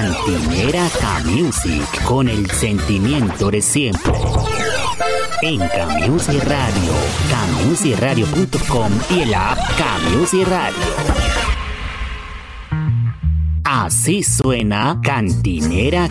Cantinera K-Music, con el sentimiento de siempre. En K-Music Radio, kmusicradio.com y el app K-Music Radio. Así suena Cantinera